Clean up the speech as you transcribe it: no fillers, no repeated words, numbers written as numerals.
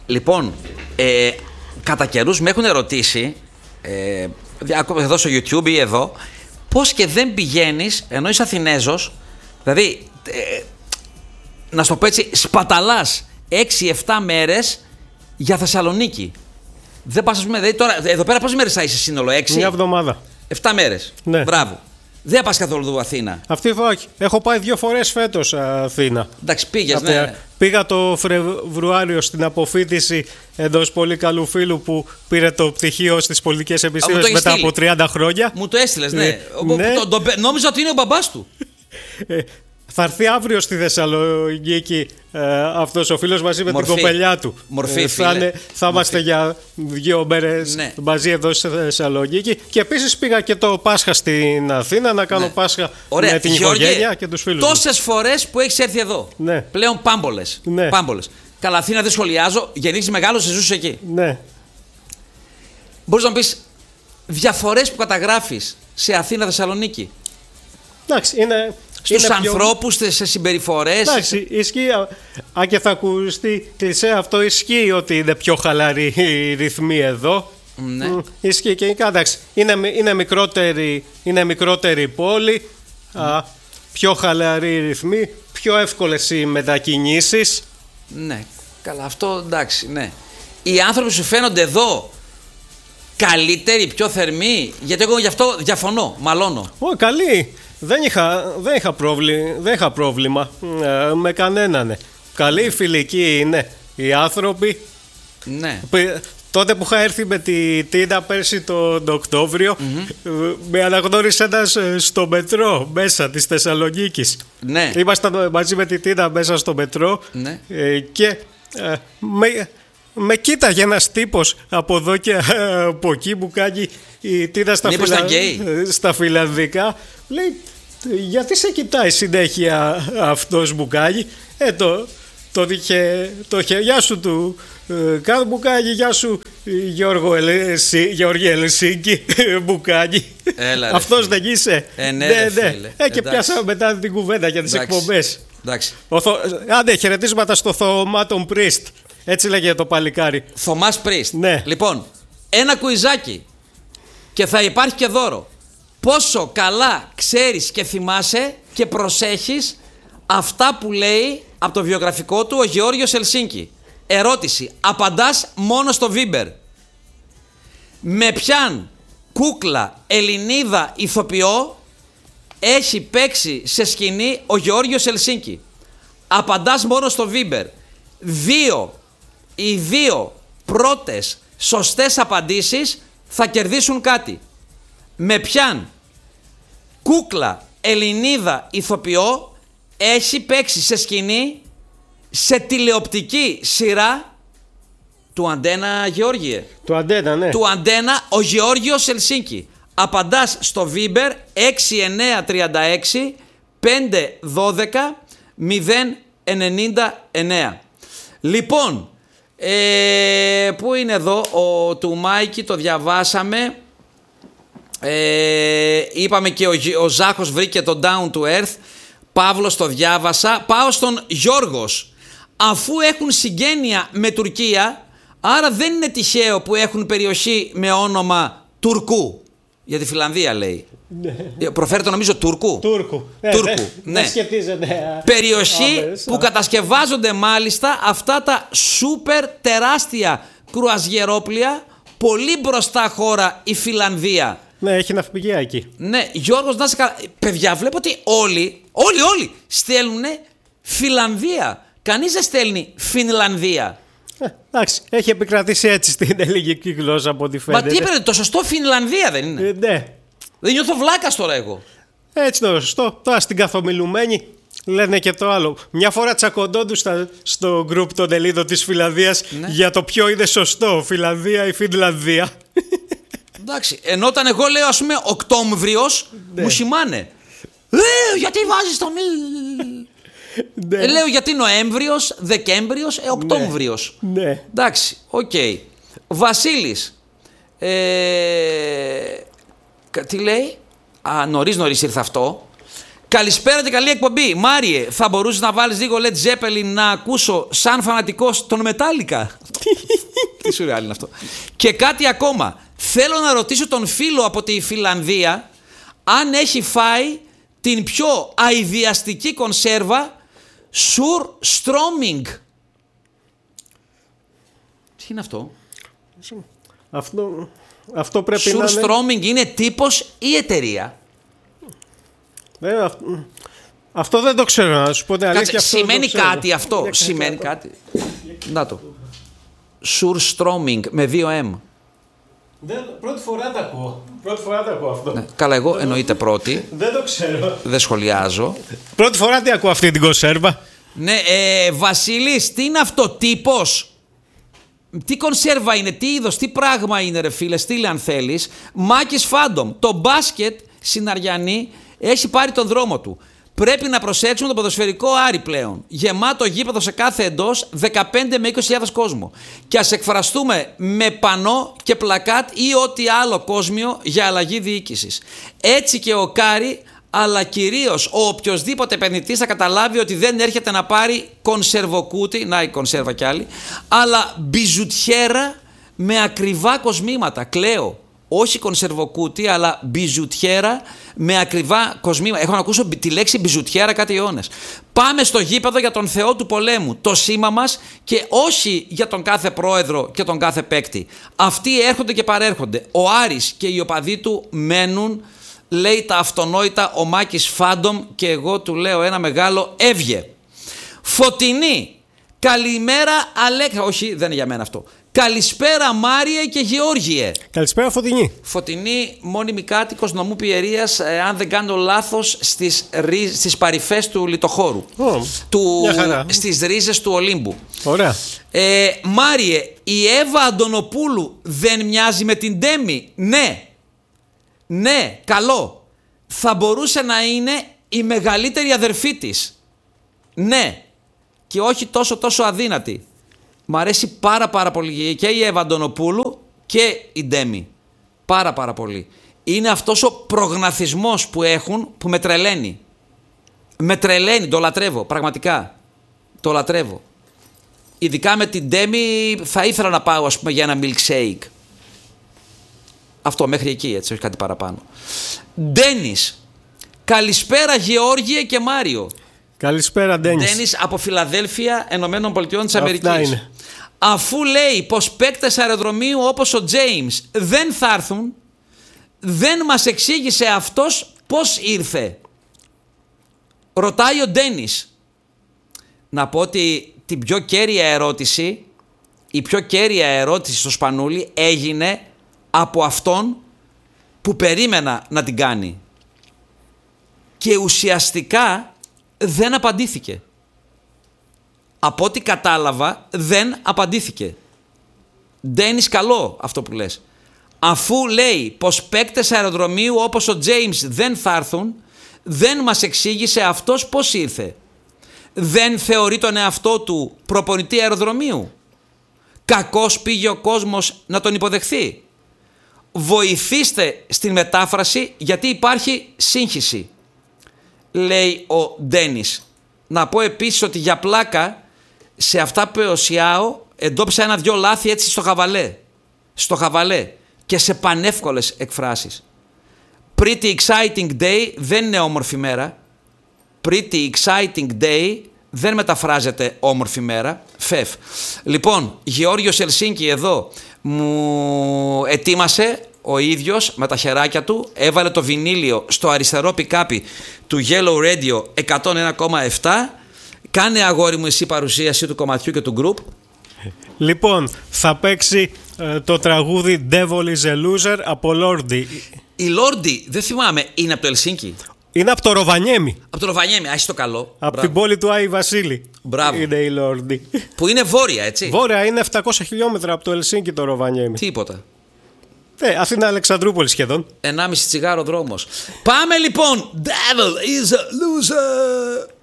Λοιπόν, κατά καιρούς με έχουν ερωτήσει, εδώ στο YouTube ή εδώ, πώς και δεν πηγαίνεις, ενώ είσαι Αθηνέζος, δηλαδή, να σου το πω έτσι, σπαταλάς 6-7 μέρες για Θεσσαλονίκη. Δεν πας, ας πούμε, δηλαδή τώρα, εδώ πέρα πόσες μέρες θα είσαι σύνολο, 6? Μια εβδομάδα. 7 μέρες. Ναι. Μπράβο. Δεν πας καθόλου Αθήνα. Αυτή όχι. Έχω πάει 2 φορές φέτος Αθήνα. Εντάξει, πήγες, ναι. Πήγα το Φεβρουάριο στην αποφοίτηση ενός πολύ καλού φίλου που πήρε το πτυχίο στις πολιτικές επιστήμες μετά από 30 χρόνια. Μου το έστειλες, ναι. Ναι. Νόμιζα ότι είναι ο μπαμπάς του. Θα έρθει αύριο στη Θεσσαλονίκη αυτός ο φίλος μαζί με την κοπελιά του. Μορφή, φίλε. Θα είμαστε για 2 μέρες μαζί εδώ στη Θεσσαλονίκη. Και επίσης πήγα και το Πάσχα στην Αθήνα να κάνω Πάσχα με την οικογένεια και τους φίλους. Τόσες φορές που έχεις έρθει εδώ. Ναι. Πλέον πάμπολες. Ναι. Πάμπολες. Καλά, Αθήνα δεν σχολιάζω. Γεννήσεις μεγάλος, ζούσες εκεί. Ναι. Μπορείς να μου πεις διαφορές που καταγράφεις σε Αθήνα-Θεσσαλονίκη? Εντάξει, είναι. Στους ανθρώπους, σε συμπεριφορές. Εντάξει, ισχύει. Αν και θα ακουστεί κλισέ, αυτό ισχύει ότι είναι πιο χαλαρή η ρυθμή εδώ. Ναι. Ισχύει και εντάξει. Είναι μικρότερη πόλη, πιο χαλαρή ρυθμή, πιο εύκολες οι μετακινήσεις. Ναι, καλά, αυτό εντάξει, ναι. Οι άνθρωποι σου φαίνονται εδώ καλύτεροι, πιο θερμοί? Γιατί εγώ γι' αυτό διαφωνώ, μαλώνω. Καλή. Δεν είχα πρόβλημα με κανέναν. Καλή φιλική είναι οι άνθρωποι. Ναι. Τότε που είχα έρθει με τη Τίνα πέρσι τον Οκτώβριο, με αναγνώρισε ένας στο μετρό μέσα της Θεσσαλονίκης. Ναι. Ήμασταν μαζί με τη Τίνα μέσα στο μετρό, ναι. Και με κοίταγε ένας τύπος από εδώ και από εκεί, μου κάνει η Τίνα στα φιλανδικά. Λέει, γιατί σε κοιτάει συνέχεια αυτός, μου κάνει. Το χεριά σου του κάτω, μου κάνει, γεια σου Γιώργη Ελσίνκη, μου κάνει. Αυτός δεν είσαι? Ναι. Και πιάσαμε μετά την κουβέντα για τις εκπομπές. Άντε, χαιρετίσματα στο Θωμά τον Πρίστ. Έτσι λέγεται το παλικάρι. Θωμάς Πρίστ. Ναι. Λοιπόν, ένα κουιζάκι και θα υπάρχει και δώρο. Πόσο καλά ξέρεις και θυμάσαι και προσέχεις αυτά που λέει από το βιογραφικό του ο Γεώργιος Ελσίνκη? Ερώτηση. Απαντάς μόνο στο Viber. Με ποιαν κούκλα Ελληνίδα ηθοποιό έχει παίξει σε σκηνή ο Γεώργιος Ελσίνκη? Απαντάς μόνο στο Viber. Οι 2 πρώτες σωστές απαντήσεις θα κερδίσουν κάτι. Με ποιαν κούκλα Ελληνίδα ηθοποιό έχει παίξει σε σκηνή σε τηλεοπτική σειρά του Αντένα, Γεώργιε? Του Αντένα, ναι. Του Αντένα, ο Γεώργιος Ελσίνκη. Απαντάς στο Viber 6936 512 099. Λοιπόν, πού είναι εδώ του Μάικη, το διαβάσαμε. Είπαμε και ο Ζάχος βρήκε το Down to Earth. Παύλος το διάβασα. Πάω στον Γιώργος. Αφού έχουν συγγένεια με Τουρκία, άρα δεν είναι τυχαίο που έχουν περιοχή με όνομα Τουρκού. Για τη Φιλανδία λέει. Προφέρεται νομίζω Τούρκου. Τούρκου. Ναι. Σχετίζεται. Περιοχή που κατασκευάζονται μάλιστα αυτά τα σούπερ τεράστια κρουαζιερόπλια. Πολύ μπροστά χώρα η Φιλανδία. Ναι, έχει ναυπηγεία εκεί. Ναι, Γιώργος, να σε καλά. Παιδιά, βλέπω ότι όλοι στέλνουν Φιλανδία. Κανείς δεν στέλνει Φινλανδία. Εντάξει, έχει επικρατήσει έτσι στην ελληνική γλώσσα από ό,τι φαίνεται. Μα τι είπε, το σωστό Φινλανδία δεν είναι? Ναι. Δεν νιώθω βλάκας τώρα εγώ. Έτσι το σωστό. Τώρα στην καθομιλουμένη λένε και το άλλο. Μια φορά τσακωνόντουσαν στο γκρουπ των Ελλήνων της Φιλανδίας για το ποιο είναι σωστό, Φιλανδία ή Φινλανδία. Εντάξει, ενώ όταν εγώ λέω ας πούμε Οκτώβριος, μου σημάνε. Γιατί βάζεις τον... Λέω γιατί Νοέμβριος, Δεκέμβριος, Οκτώβριος. Ναι. Εντάξει, οκ. Βασίλης. Τι λέει? Νωρίς ήρθε αυτό. Καλησπέρα και καλή εκπομπή. Μάριε, θα μπορούσες να βάλεις λίγο Led Zeppelin να ακούσω σαν φανατικός τον Metallica? Τι σουρεάλ είναι αυτό. Και κάτι ακόμα. Θέλω να ρωτήσω τον φίλο από τη Φιλανδία αν έχει φάει την πιο αηδιαστική κονσέρβα Surströmming. Τι είναι αυτό? Αυτό πρέπει να είναι... Surströmming είναι τύπος ή εταιρεία? Αυτό δεν το ξέρω, να σου πω την αλήθεια. Σημαίνει κάτι αυτό. Σημαίνει κάτι. Να το. Surströmming με 2M. Πρώτη φορά τα ακούω. Αυτό. Ναι. Καλά, εγώ εννοείται πρώτη. Δεν το ξέρω. Δεν σχολιάζω. Πρώτη φορά τι ακούω αυτή την κονσέρβα. Ναι, Βασίλης, τι είναι αυτό, τύπος? Τι κονσέρβα είναι, τι είδος, τι πράγμα είναι, ρε φίλε, στείλε αν θέλεις. Μάκης Φάντομ. Το μπάσκετ στην Αριανή έχει πάρει τον δρόμο του. Πρέπει να προσέξουμε το ποδοσφαιρικό Άρη πλέον. Γεμάτο γήπεδο σε κάθε εντός, 15 με 20.000 κόσμο. Και ας εκφραστούμε με πανό και πλακάτ ή ό,τι άλλο κόσμιο για αλλαγή διοίκησης. Έτσι και ο Κάρι, αλλά κυρίως ο οποιοσδήποτε επενδυτής θα καταλάβει ότι δεν έρχεται να πάρει κονσερβοκούτι, να η κονσέρβα κι άλλη, αλλά μπιζουτιέρα με ακριβά κοσμήματα. Κλαίω. Όχι κονσερβοκούτι, αλλά μπιζουτιέρα με ακριβά κοσμήματα. Έχω να ακούσω τη λέξη μπιζουτιέρα κάτι αιώνες. Πάμε στο γήπεδο για τον Θεό του πολέμου, το σήμα μας, και όχι για τον κάθε πρόεδρο και τον κάθε παίκτη. Αυτοί έρχονται και παρέρχονται. Ο Άρης και οι οπαδοί του μένουν, λέει τα αυτονόητα ο Μάκης Φάντομ, και εγώ του λέω ένα μεγάλο έβγε. Φωτεινή. Καλημέρα Αλέξα. Όχι, δεν είναι για μένα αυτό. Καλησπέρα Μάριε και Γεώργιε. Καλησπέρα Φωτεινή. Φωτεινή, μόνιμη κάτοικος νομού Πιερίας, αν δεν κάνω λάθος, στις παρυφές του Λιτοχώρου. Στις ρίζες του Ολύμπου. Ωραία. Μάριε, η Εύα Αντωνοπούλου δεν μοιάζει με την Ντέμι? Ναι. Ναι, καλό. Θα μπορούσε να είναι η μεγαλύτερη αδερφή της. Ναι. Και όχι τόσο αδύνατη. Μ' αρέσει πάρα πολύ και η Εύα Αντωνοπούλου και η Ντέμι. Πάρα πολύ. Είναι αυτός ο προγναθισμός που έχουν που με τρελαίνει. Με τρελαίνει, το λατρεύω, πραγματικά. Το λατρεύω. Ειδικά με την Ντέμι θα ήθελα να πάω, ας πούμε, για ένα milkshake. Αυτό μέχρι εκεί, έτσι, όχι κάτι παραπάνω. Ντένις. Καλησπέρα Γεώργιε και Μάριο. Καλησπέρα Ντένις. Ντένις από Φιλαδέλφια, Ενωμένων Πολιτειών της Αμερικής. Αφού λέει πως παίκτες αεροδρομίου όπως ο Τζέιμς δεν θα έρθουν, δεν μας εξήγησε αυτός πώς ήρθε. Ρωτάει ο Ντένις. Να πω ότι την πιο κέρια ερώτηση, η πιο κέρια ερώτηση στο Σπανούλι έγινε από αυτόν που περίμενα να την κάνει. Και ουσιαστικά δεν απαντήθηκε. Από ό,τι κατάλαβα δεν απαντήθηκε. Ντένις, καλό αυτό που λες. Αφού λέει πως παίκτες αεροδρομίου όπως ο Τζέιμς δεν θα έρθουν, δεν μας εξήγησε αυτός πώς ήρθε. Δεν θεωρεί τον εαυτό του προπονητή αεροδρομίου. Κακώς πήγε ο κόσμος να τον υποδεχθεί. Βοηθήστε στην μετάφραση γιατί υπάρχει σύγχυση, λέει ο Ντένις. Να πω επίσης ότι για πλάκα σε αυτά που εωσιάω εντόπισα ένα-δυο λάθη έτσι στο χαβαλέ και σε πανεύκολες εκφράσεις. Pretty exciting day δεν είναι όμορφη μέρα. Pretty exciting day δεν μεταφράζεται όμορφη μέρα. Φεφ. Λοιπόν, Γεώργιος Ελσίνκι εδώ μου ετοίμασε ο ίδιος με τα χεράκια του, έβαλε το βινίλιο στο αριστερό πικάπι του Yellow Radio 101,7. Κάνε, αγόρι μου, εσύ παρουσίαση του κομματιού και του γκρουπ. Λοιπόν, θα παίξει το τραγούδι Devil is a Loser από Lordi. Η Lordi, δεν θυμάμαι, είναι από το Ελσίνκι? Είναι από το Ροβανιέμι. Από το Ροβανιέμι, άχι το καλό. Από Μπράβο. Την πόλη του Άι Βασίλη. Μπράβο. Είναι η Lordi. Που είναι βόρεια, έτσι. Βόρεια, είναι 700 χιλιόμετρα από το Ελσίνκι το Ροβανιέμι. Τίποτα. Αθήνα Αλεξανδρούπολη σχεδόν. 1,5 τσιγάρο δρόμος. Πάμε λοιπόν. Devil is a loser.